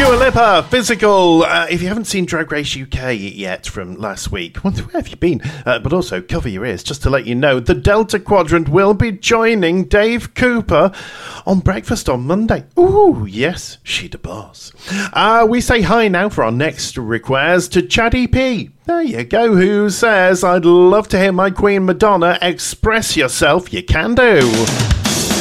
Dua Lipa, Physical. If you haven't seen Drag Race UK yet from last week, where have you been? But also, cover your ears just to let you know, the Delta Quadrant will be joining Dave Cooper on Breakfast on Monday. Ooh, yes, she the boss. We say hi now for our next request to Chaddy P. There you go, who says, I'd love to hear my Queen Madonna express yourself. You can do.